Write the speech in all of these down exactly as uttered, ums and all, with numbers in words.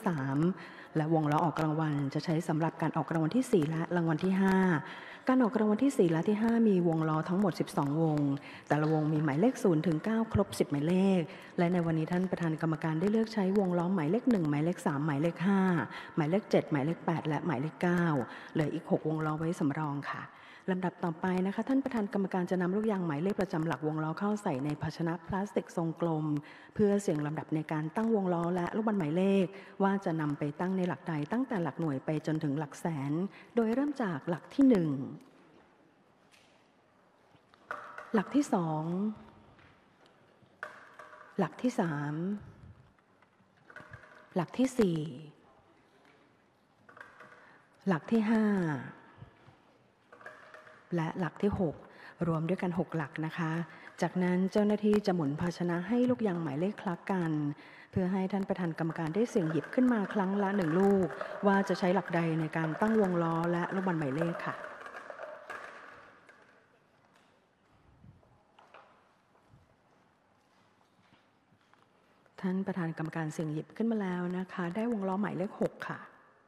สามและวงล้อออกรางวัลจะใช้สำหรับการออกรางวัลที่สี่และรางวัลที่ห้าการออกรางวัลที่สี่และที่ห้ามีวงล้อทั้งหมดสิบสองวงแต่ละวงมีหมายเลขศูนย์ถึงเก้าครบสิบหมายเลขและในวันนี้ท่านประธานกรรมการได้เลือกใช้วงล้อหมายเลขหนึ่งหมายเลขสามหมายเลขห้าหมายเลขเจ็ดหมายเลขแปดและหมายเลขเก้าเหลืออีกหกวงล้อไว้สำรองค่ะลำดับต่อไปนะคะท่านประธานกรรมการจะนำลูกยางหมายเลขประจำหลักวงล้อเข้าใส่ในภาชนะพลาสติกทรงกลมเพื่อเสี่ยงลำดับในการตั้งวงล้อและลูกบอลหมายเลขว่าจะนำไปตั้งในหลักใดตั้งแต่หลักหน่วยไปจนถึงหลักแสนโดยเริ่มจากหลักที่หนึ่งหลักที่สองหลักที่สามหลักที่สี่หลักที่ห้าและหลักที่หกรวมด้วยกันหกหลักนะคะจากนั้นเจ้าหน้าที่จะหมุนภาชนะให้ลูกยางหมายเลขคลักกันเพื่อให้ท่านประธานกรรมการได้เสี่ยงหยิบขึ้นมาครั้งละหนึ่งลูกว่าจะใช้หลักใดในการตั้งวงล้อและลูกบอลหมายเลขค่ะท่านประธานกรรมการเสี่ยงหยิบขึ้นมาแล้วนะคะได้วงล้อหมายเลขหกค่ะ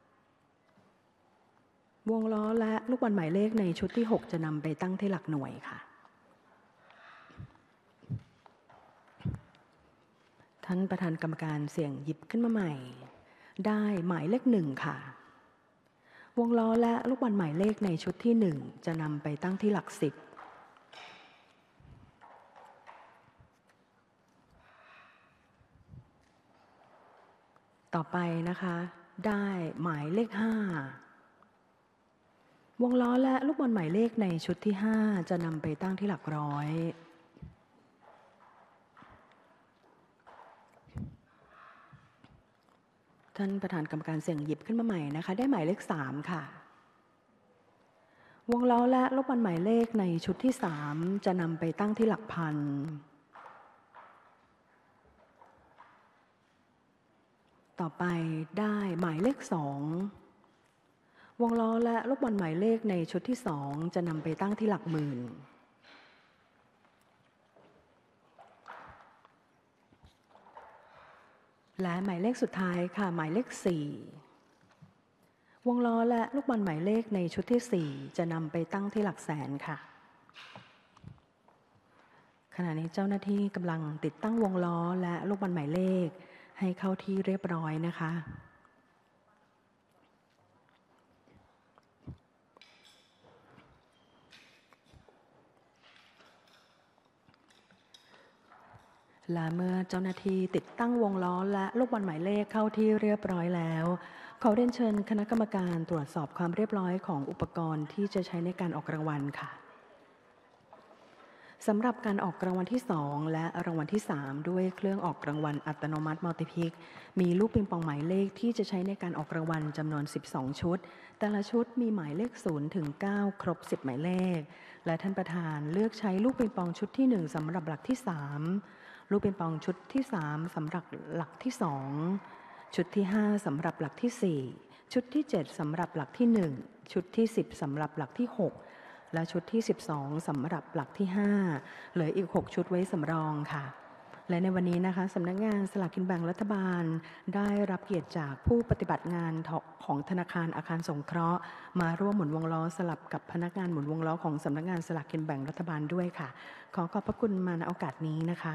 วงล้อและลูกบอลหมายเลขในชุดที่หกจะนำไปตั้งที่หลักหน่วยค่ะท่านประธานกรรมการเสี่ยงหยิบขึ้นมาใหม่ได้หมายเลขหนึ่งค่ะวงล้อและลูกบอลหมายเลขในชุดที่หนึ่งจะนำไปตั้งที่หลักสิบต่อไปนะคะได้หมายเลขห้าวงล้อและลูกบอลหมายเลขในชุดที่ห้าจะนำไปตั้งที่หลักร้อยท่านประธานกรรมการเสี่ยงหยิบขึ้นมาใหม่นะคะได้หมายเลขสามค่ะวงล้อและลูกบอลหมายเลขในชุดที่สามจะนำไปตั้งที่หลักพันต่อไปได้หมายเลขสองวงล้อและลูกบอลหมายเลขในชุดที่สองจะนำไปตั้งที่หลักหมื่นและหมายเลขสุดท้ายค่ะหมายเลขสี่วงล้อและลูกบอลหมายเลขในชุดที่สี่จะนำไปตั้งที่หลักแสนค่ะขณะนี้เจ้าหน้าที่กำลังติดตั้งวงล้อและลูกบอลหมายเลขให้เข้าที่เรียบร้อยนะคะและเมื่อเจ้าหน้าที่ติดตั้งวงล้อและลูกบอลหมายเลขเข้าที่เรียบร้อยแล้วขอเรียนเชิญคณะกรรมการตรวจสอบความเรียบร้อยของอุปกรณ์ที่จะใช้ในการออกรางวัลค่ะสำหรับการออกรางวัลที่สองและรางวัลที่สามด้วยเครื่องออกรางวัลอัตโนมัติมัลติพิกมีลูกปิงปองหมายเลขที่จะใช้ในการออกรางวัลจำนวนสิบสองชุดแต่ละชุดมีหมายเลขศูนย์ถึงเก้าครบสิบหมายเลขและท่านประธานเลือกใช้ลูกปิงปองชุดที่หนึ่งสำหรับหลักที่สามลูกปิงปองชุดที่สามสำหรับหลักที่สองชุดที่ห้าสำหรับหลักที่สี่ชุดที่เจ็ดสำหรับหลักที่หนึ่งชุดที่สิบสำหรับหลักที่หกและชุดที่สิบสองสำหรับหลักที่ห้าเหลืออีกหกชุดไว้สำรองค่ะและในวันนี้นะคะสำนักงานสลากกินแบ่งรัฐบาลได้รับเกียรติจากผู้ปฏิบัติงานของธนาคารอาคารสงเคราะห์มาร่วมหมุนวงล้อสลับกับพนักงานหมุนวงล้อของสำนักงานสลากกินแบ่งรัฐบาลด้วยค่ะขอขอบพระคุณมาณโอกาสนี้นะคะ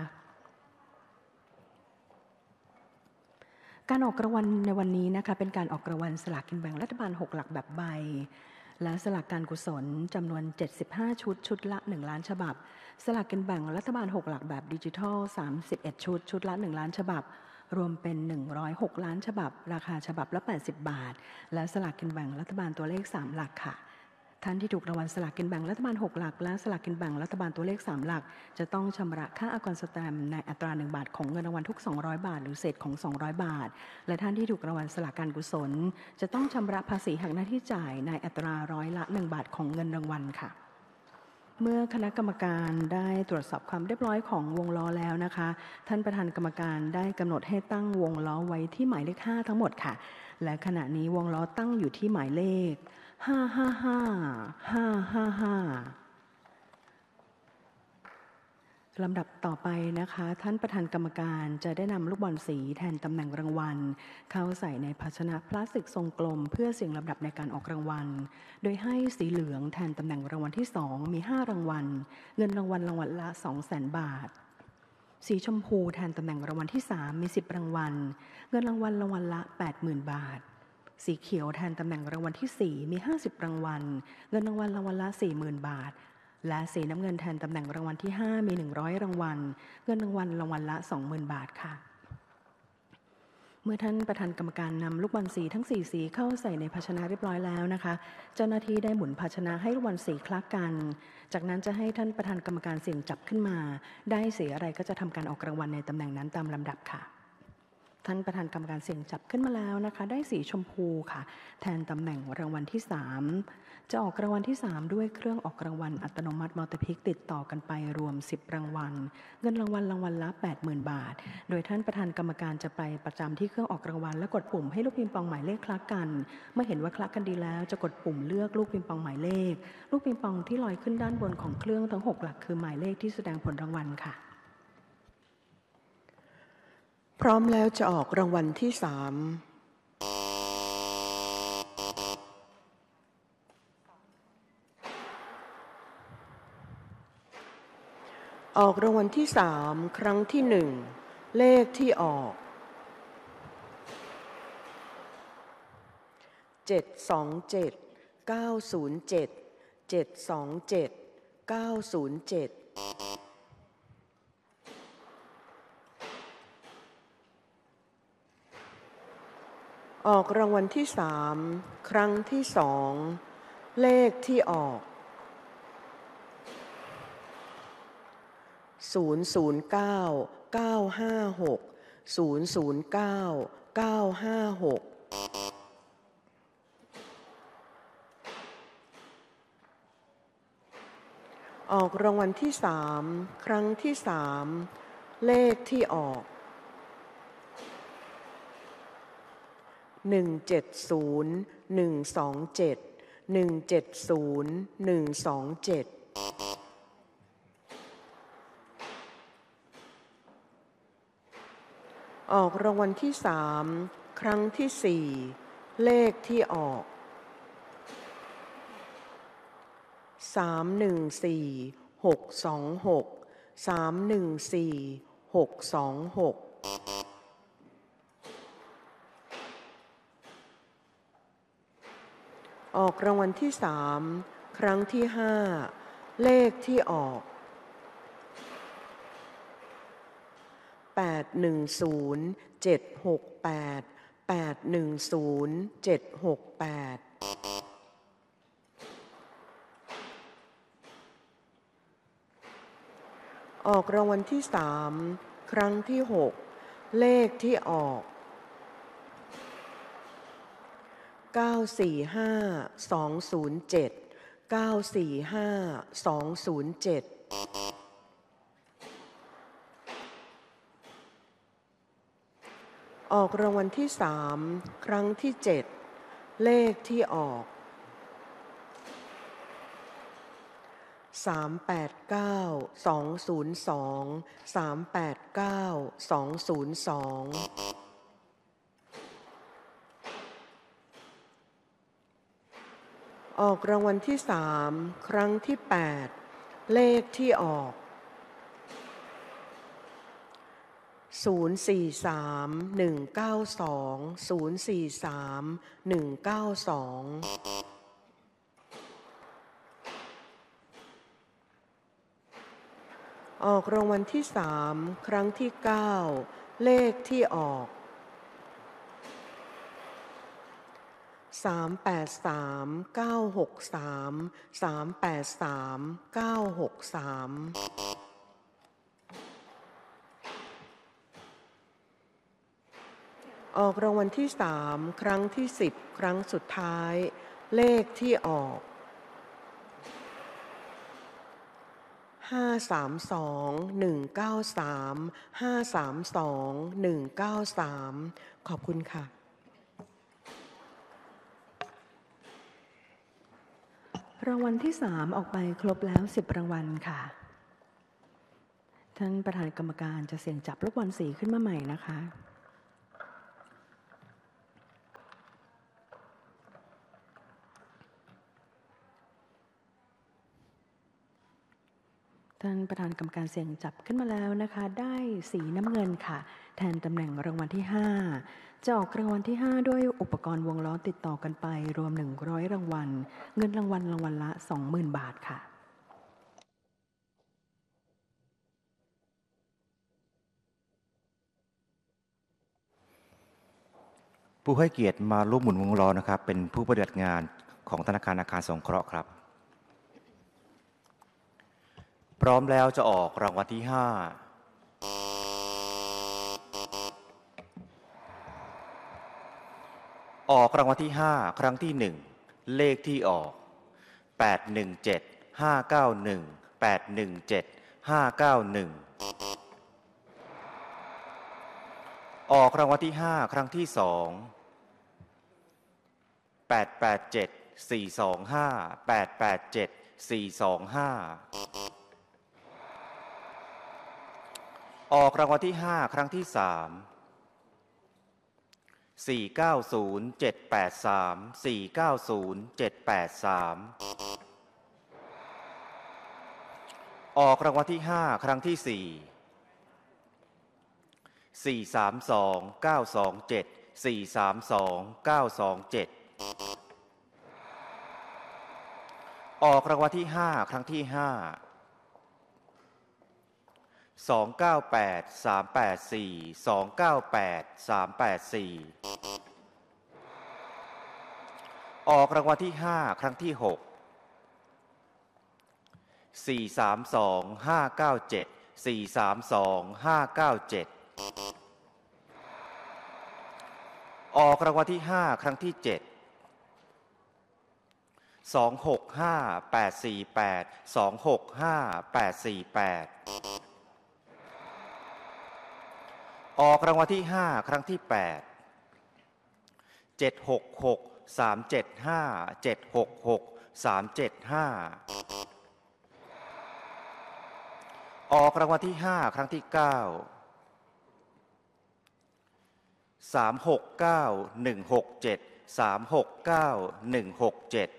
การออกรางวัลในวันนี้นะคะเป็นการออกรางวัลสลากกินแบ่งรัฐบาลหกหลักแบบใบและสลากการกุศลจำนวนเจ็ดสิบห้าชุดชุดละหนึ่งล้านฉบับสลากกินแบ่งรัฐบาลหกหลักแบบดิจิทัลสามสิบเอ็ดชุดชุดละหนึ่งล้านฉบับรวมเป็นหนึ่งร้อยหกล้านฉบับราคาฉบับละแปดสิบบาทและสลากกินแบ่งรัฐบาลตัวเลขสามหลักค่ะท่านที่ถูกรางวัลสลากกินแบ่งรัฐบาลหกหลักและสลากกินแบ่งรัฐบาลตัวเลขสามหลักจะต้องชำระค่าอากรสแตมป์ในอัตราหนึ่งบาทของเงินรางวัลทุกสองร้อยบาทหรือเศษของสองร้อยบาทและท่านที่ถูกรางวัลสลากการกุศลจะต้องชำระภาษีหักหน้าที่จ่ายในอัตราร้อยละหนึ่งบาทของเงินรางวัลค่ะเมื่อคณะกรรมการได้ตรวจสอบความเรียบร้อยของวงล้อแล้วนะคะท่านประธานกรรมการได้กำหนดให้ตั้งวงล้อไว้ที่หมายเลขห้าทั้งหมดค่ะและขณะนี้วงล้อตั้งอยู่ที่หมายเลขห้าห้าห้าห้าห้าห้าลำดับต่อไปนะคะท่านประธานกรรมการจะได้นำลูกบอลสีแทนตำแหน่งรางวัลเข้าใส่ในภาชนะพลาสติกทรงกลมเพื่อเสี่ยงลำดับในการออกรางวัลโดยให้สีเหลืองแทนตำแหน่งรางวัลที่สองมีห้ารางวัลเงินรางวัลรางวัลละ สองแสน บาทสีชมพูแทนตำแหน่งรางวัลที่สามมีสิบรางวัลเงินรางวัลรางวัลละ แปดหมื่น บาทสีเขียวแทนตำแหน่งรางวัลที่สี่มีห้าสิบรางวัลเงินรางวัลรางวัลละ สี่หมื่น บาทและสีน้ำเงินแทนตำแหน่งรางวัลที่ห้ามีหนึ่งร้อยรางวัลเงินรางวัลรางวัลละ สองหมื่น บาทค่ะเมื่อท่านประธานกรรมการนำลูกบอลสีทั้งสี่สีเข้าใส่ในภาชนะเรียบร้อยแล้วนะคะเจ้าหน้าที่ได้หมุนภาชนะให้ลูกบอลสีคละกันจากนั้นจะให้ท่านประธานกรรมการเสี่ยงจับขึ้นมาได้สีอะไรก็จะทำการออกรางวัลในตำแหน่งนั้นตามลำดับค่ะท่านประธานกรรมการเสี่ยงจับขึ้นมาแล้วนะคะได้สีชมพูค่ะแทนตำแหน่งรางวัลที่สามจะออกรางวัลที่สามด้วยเครื่องออกรางวัลอัตโนมัติมัลติพิกติดต่อกันไปรวมสิบรางวัลเงินรางวัลรางวัลละ แปดหมื่น บาทโดยท่านประธานกรรมการจะไปประจำที่เครื่องออกรางวัลและกดปุ่มให้ลูกปิงปองหมายเลขคละกันเมื่อเห็นว่าคละกันดีแล้วจะกดปุ่มเลือกลูกปิงปองหมายเลขลูกปิงปองที่ลอยขึ้นด้านบนของเครื่องทั้งหกหลักคือหมายเลขที่แสดงผลรางวัลค่ะพร้อมแล้วจะออกรางวัลที่สามออกรางวัลที่สามครั้งที่หนึ่งเลขที่ออกเจ็ดสองเจ็ดเก้าศูนย์เจ็ดเจ็ดสองเจ็ดเก้าศูนย์เจ็ดออกรางวัลที่สามครั้งที่สองเลขที่ออกศูนย์ศูนย์เก้าเก้าห้าหกศูนย์ศูนย์เก้าเก้าห้าหกออกรางวัลที่สามครั้งที่สามเลขที่ออกหนึ่งเจ็ดศูนย์หนึ่งสองเจ็ดหนึ่งเจ็ดศูนย์หนึ่งสองเจ็ดออกรางวัลที่สามครั้งที่สี่เลขที่ออกสามหนึ่งสี่หกสองหกสามหนึ่งสี่หกสองหกออกรางวัลที่สามครั้งที่ห้าเลขที่ออกแปดหนึ่งศูนย์เจ็ดหกแปดแปดหนึ่งศูนย์เจ็ดหกแปดออกรางวัลที่สามครั้งที่หกเลขที่ออกเก้าสี่ห้าสองศูนย์เจ็ดเก้าสี่ห้าสองศูนย์เจ็ดออกรางวัลที่สามครั้งที่เจ็ดเลขที่ออกสามแปดเก้าสองศูนย์สองสามแปดเก้าสองศูนย์สองออกรางวัลที่สามครั้งที่แปดเลขที่ออกศูนย์สี่สามหนึ่งเก้าสองศูนย์สี่สามหนึ่งเก้าสองออกรางวัลที่สามครั้งที่เก้าเลขที่ออกสามแปดสามเก้าหกสามสามแปดสามเก้าหกสามออกรางวัลที่สามครั้งที่สิบครั้งสุดท้ายเลขที่ออกห้าสามสองหนึ่งเก้าสามห้าสามสองหนึ่งเก้าสามขอบคุณค่ะรางวัลที่สามออกไปครบแล้วสิบรางวัลค่ะท่านประธานกรรมการจะเสี่ยงจับลูกบอลสีขึ้นมาใหม่นะคะท่านประธานกรรมการเสี่ยงจับขึ้นมาแล้วนะคะได้สีน้ำเงินค่ะแทนตำแหน่งรางวัลที่ห้าจะออกรางวัลที่ห้าด้วยอุปกรณ์วงล้อติดต่อกันไปรวมหนึ่งร้อยรางวัลเงินรางวัลรางวัลละ สองหมื่น บาทค่ะผู้ให้เกียรติมาร่วมหมุนวงล้อนะครับเป็นผู้ปฏิบัติงานของธนาคารอาคารสงเคราะห์ครับพร้อมแล้วจะออกรางวัลที่ห้าออกรางวัลที่ห้าครั้งที่หนึ่งเลขที่ออกแปด หนึ่ง เจ็ด ห้า เก้า หนึ่ง แปด หนึ่ง เจ็ด ห้า เก้า หนึ่งออกรางวัลที่ห้าครั้งที่สองแปด แปด เจ็ด สี่ สอง ห้า แปด แปด เจ็ด สี่ สอง ห้าออกรางวัลที่ห้าครั้งที่สามสี่ เก้า ศูนย์ เจ็ด แปด สาม สี่ เก้า ศูนย์ เจ็ด แปด สามออกรางวัลที่ห้าครั้งที่สี่สี่ สาม สอง เก้า สอง เจ็ด สี่ สาม สอง เก้า สอง เจ็ดออกรางวัลที่ห้าครั้งที่ห้าสอง เก้า แปด สาม แปด สี่ สอง เก้า แปด สาม แปด สี่ออกรางวัลที่ห้าครั้งที่หกสี่ สาม สอง ห้า เก้า เจ็ด สี่ สาม สอง ห้า เก้า เจ็ดออกรางวัลที่ห้าครั้งที่เจ็ดสอง หก ห้า แปด สี่ แปด สอง หก ห้า แปด สี่ แปดออกรางวัลที่ห้าครั้งที่แปดเจ็ด หก หก สาม เจ็ด ห้า เจ็ด หก หก สาม เจ็ด ห้าออกรางวัลที่ห้าครั้งที่เก้าสาม หก เก้า หนึ่ง หก เจ็ด สาม หก เก้า หนึ่ง หก เจ็ด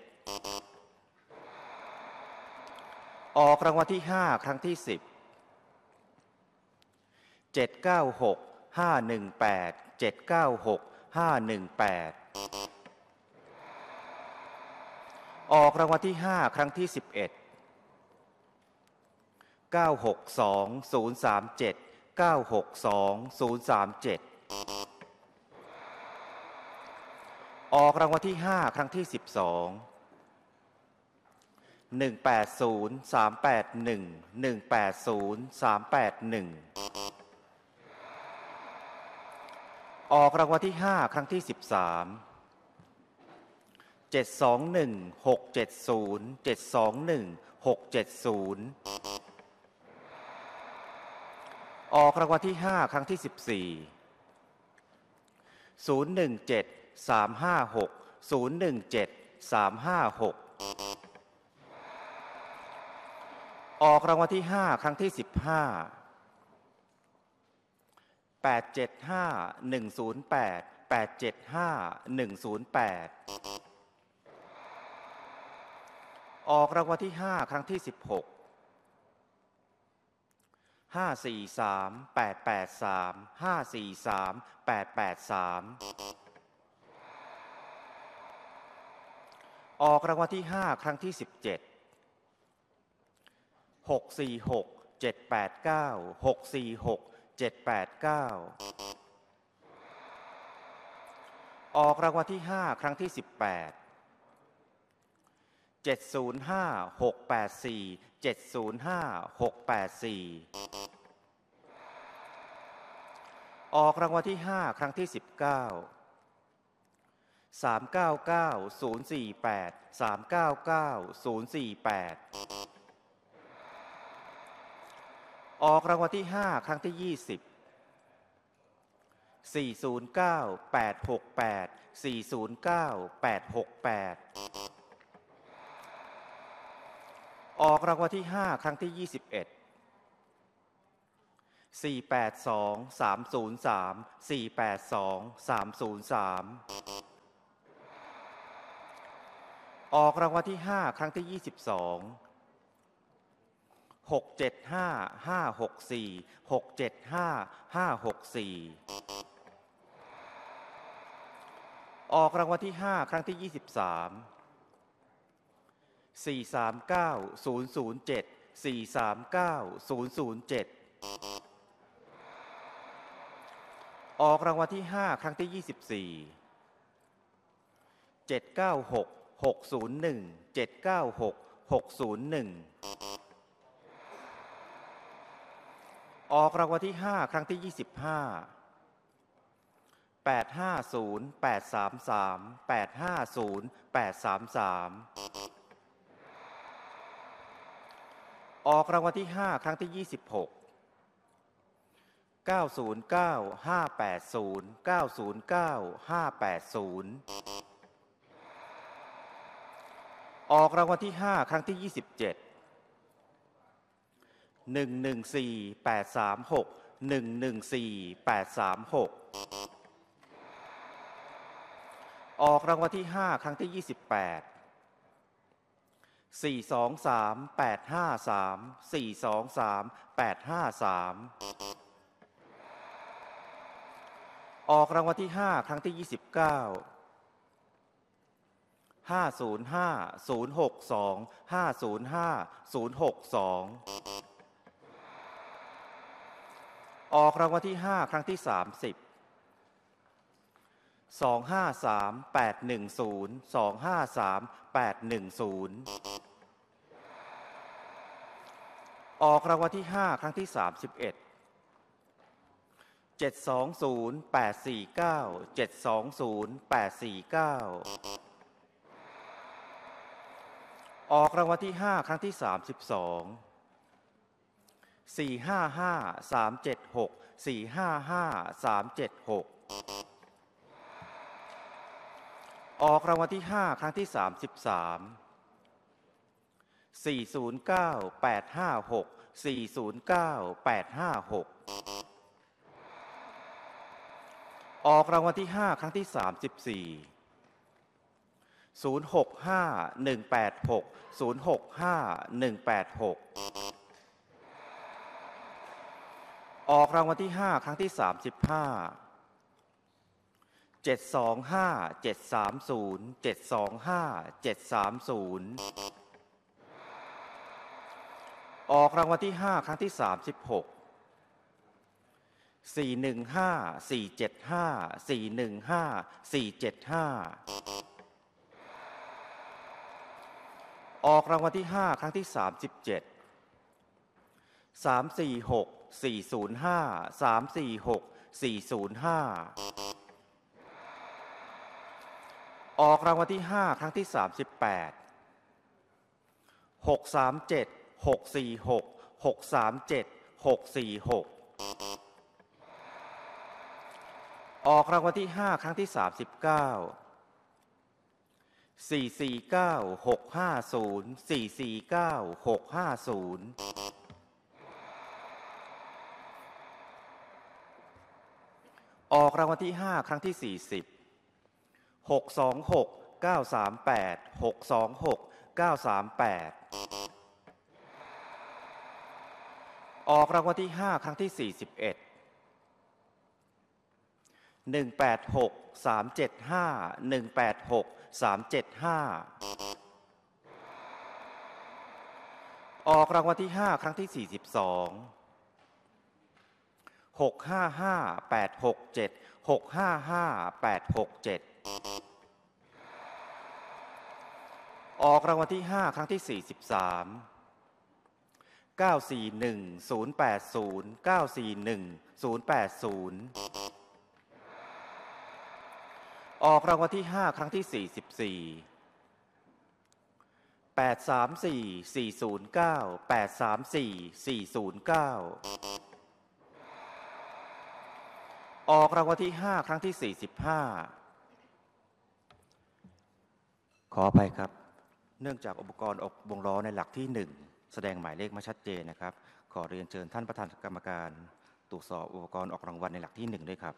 ออกรางวัลที่ห้าครั้งที่สิบเจ็ด เก้า หก ห้า หนึ่ง แปด เจ็ด เก้า หก ห้า หนึ่ง แปดออกรางวัลที่ห้าครั้งที่สิบเอ็ดเก้า หก สอง ศูนย์ สาม เจ็ด เก้า หก สอง ศูนย์ สาม เจ็ดออกรางวัลที่ห้าครั้งที่สิบสองหนึ่ง แปด ศูนย์ สาม แปด หนึ่ง หนึ่ง แปด ศูนย์ สาม แปด หนึ่งออกรางวัลที่ห้าครั้งที่สิบสามเจ็ด สอง หนึ่ง หก เจ็ด ศูนย์ เจ็ด สอง หนึ่ง หก เจ็ด ศูนย์ออกรางวัลที่ห้าครั้งที่สิบสี่ศูนย์ หนึ่ง เจ็ด สาม ห้า หก ศูนย์ หนึ่ง เจ็ด สาม ห้า หกออกรางวัลที่ห้าครั้งที่สิบห้าแปด เจ็ด ห้า หนึ่ง ศูนย์ แปด แปด เจ็ด ห้า หนึ่ง ศูนย์ แปดออกรางวัลที่ห้าครั้งที่สิบหกห้า สี่ สาม แปด แปด สาม ห้า สี่ สาม แปด แปด สามออกรางวัลที่ห้าครั้งที่สิบเจ็ดหก สี่ หก เจ็ด แปด เก้า หก สี่ หก เจ็ด แปด เก้าออกรางวัลที่ห้าครั้งที่สิบแปดเจ็ด ศูนย์ ห้า หก แปด สี่ เจ็ด ศูนย์ ห้า หก แปด สี่ออกรางวัลที่ห้าครั้งที่สิบเก้าสาม เก้า เก้า ศูนย์ สี่ แปด สาม เก้า เก้า ศูนย์ สี่ แปดออกรางวัลที่ห้าครั้งที่ยี่สิบสี่ ศูนย์ เก้า แปด หก แปด สี่ ศูนย์ เก้า แปด หก แปดออกรางวัลที่ห้าครั้งที่ยี่สิบเอ็ดสี่แปดสอง สามศูนย์สาม สี่แปดสอง สามศูนย์สาม ออกรางวัลที่ห้าครั้งที่ยี่สิบสอง หกเจ็ดห้า ห้าหกสี่ หกเจ็ดห้า ห้าหกสี่ ออกรางวัลที่ห้าครั้งที่ยี่สิบสาม สี่สามเก้า ศูนย์ศูนย์เจ็ด สี่สามเก้า ศูนย์ศูนย์เจ็ด ออกรางวัลที่ห้าครั้งที่ยี่สิบสี่ เจ็ดเก้าหก หกศูนย์หนึ่ง เจ็ดเก้าหก หกศูนย์หนึ่ง ออกรางวัลที่ห้าครั้งที่ยี่สิบห้า แปดห้าศูนย์ แปดสามสาม แปดห้าศูนย์ แปดสามสาม ออกรางวัลที่ห้าครั้งที่ยี่สิบหก เก้าศูนย์เก้า ห้าแปดศูนย์ เก้าศูนย์เก้า ห้าแปดศูนย์ ออกรางวัลที่ห้าครั้งที่ยี่สิบเจ็ด หนึ่งหนึ่งสี่ แปดสามหก หนึ่งหนึ่งสี่ แปดสามหก ออกรางวัลที่ห้าครั้งที่ยี่สิบแปด สี่สองสาม แปดห้าสาม สี่สองสาม แปดห้าสาม ออกรางวัลที่ห้าครั้งที่ยี่สิบเก้า ห้าศูนย์ห้า ศูนย์หกสอง ห้าศูนย์ห้า ศูนย์หกสอง ออกรางวัลที่ห้าครั้งที่สามสิบ สองห้าสาม แปดหนึ่งศูนย์ สองห้าสาม แปดหนึ่งศูนย์ ออกรางวัลที่ห้าครั้งที่สามสิบเอ็ด เจ็ดสองศูนย์ แปดสี่เก้า เจ็ดสองศูนย์ แปดสี่เก้า ออกรางวัลที่ห้าครั้งที่สามสิบสอง สี่ห้าห้า สามเจ็ดหก สี่ห้าห้า สามเจ็ดหก ออกรางวัลที่ห้าครั้งที่สามสิบสาม สี่ศูนย์เก้า แปดห้าหก สี่ศูนย์เก้า แปดห้าหก ออกรางวัลที่ห้าครั้งที่สามสิบสี่ ศูนย์หกห้า หนึ่งแปดหก ศูนย์หกห้า หนึ่งแปดหก ออกรางวัลที่ห้าครั้งที่สามสิบห้า เจ็ดสองห้า เจ็ดสามศูนย์ เจ็ดสองห้า เจ็ดสามศูนย์ ออกรางวัลที่ห้าครั้งที่สามสิบหก สี่หนึ่งห้า สี่เจ็ดห้า สี่หนึ่งห้า สี่เจ็ดห้า ออกรางวัลที่ห้าครั้งที่สามสิบเจ็ด สามสี่หก สี่ศูนย์ห้า สามสี่หก สี่ศูนย์ห้า ออกรางวัลที่ห้าครั้งที่สามสิบแปด หกสามเจ็ด หกสี่หก หกสามเจ็ด หกสี่หก ออกรางวัลที่ห้าครั้งที่สามสิบเก้า สี่สี่เก้า หกห้าศูนย์ สี่สี่เก้า หกห้าศูนย์ ออกรางวัลที่ห้าครั้งที่สี่สิบ หกสองหก เก้าสามแปด หกสองหก เก้าสามแปด ออกรางวัลที่ห้าครั้งที่สี่สิบเอ็ด หนึ่งแปดหก สามเจ็ดห้า หนึ่งแปดหก สามเจ็ดห้า ออกรางวัลที่ห้าครั้งที่สี่สิบสอง หกห้าห้า แปดหกเจ็ด หกห้าห้า แปดหกเจ็ด ออกรางวัลที่ห้าครั้งที่สี่สิบสาม เก้าสี่หนึ่ง ศูนย์แปดศูนย์ เก้าสี่หนึ่ง ศูนย์แปดศูนย์ ออกรางวัลที่ห้าครั้งที่สี่สิบสี่ แปดสามสี่ สี่ศูนย์เก้า แปดสามสี่ สี่ศูนย์เก้า ออกรางวัลที่ห้าครั้งที่สี่สิบห้า ขออภัยครับเนื่องจากอุปกรณ์อบวงล้อในหลักที่หนึ่งแสดงหมายเลขมาชัดเจนนะครับขอเรียนเชิญท่านประธานกรรมการตรวจสอบอุปกรณ์ออกรางวัลในหลักที่หนึ่งด้วยครับ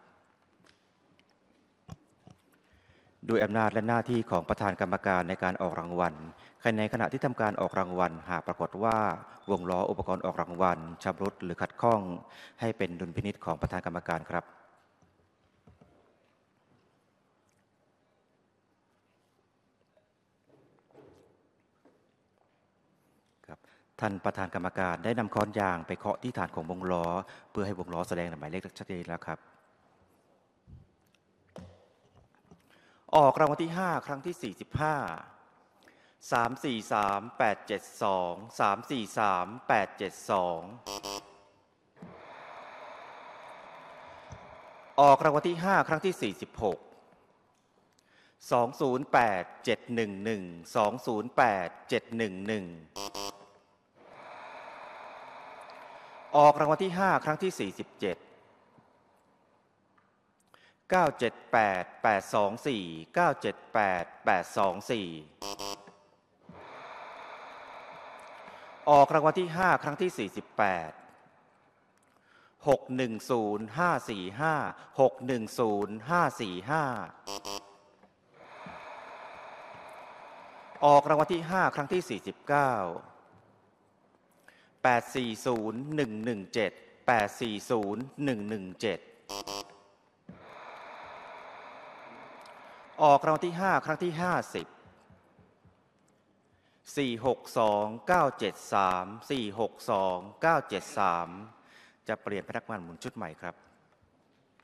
โดยอำนาจและหน้าที่ของประธานกรรมการในการออกรางวัลในขณะที่ทำการออกรางวัลหากปรากฏว่าวงล้ออุปกรณ์ออกรางวัลชำรุดหรือขัดข้องให้เป็นดุลพินิจของประธานกรรมการครับท่านประธานกรรมการได้นำค้อนยางไปเคาะที่ฐานของวงล้อเพื่อให้วงล้อแสดงหมายเลขชัดเจนแล้วครับออกรางวัลที่ห้าครั้งที่สี่สิบห้า สาม สี่ สาม แปด เจ็ด สอง สาม สี่ สาม แปด เจ็ด สองออกรางวัลที่ห้าครั้งที่สี่สิบหก สอง ศูนย์ แปด เจ็ด หนึ่ง หนึ่ง สอง ศูนย์ แปด เจ็ด หนึ่ง หนึ่งออกรางวัลที่ห้าครั้งที่สี่สิบเจ็ด เก้า เจ็ด แปด แปด สอง สี่ เก้า เจ็ด แปด แปด สอง สี่ออกรางวัลที่ห้าครั้งที่สี่สิบแปด หก หนึ่ง ศูนย์ ห้า สี่ ห้า หก หนึ่ง ศูนย์ ห้า สี่ ห้าออกรางวัลที่ห้าครั้งที่สี่สิบเก้า แปด สี่ ศูนย์ หนึ่ง หนึ่ง เจ็ด แปด สี่ ศูนย์ หนึ่ง หนึ่ง เจ็ดออกรางวัลที่ห้าครั้งที่ห้าสิบ สี่ หก สอง เก้า เจ็ด สาม สี่ หก สอง เก้า เจ็ด สามจะเปลี่ยนพนักงานหมุนชุดใหม่ครับ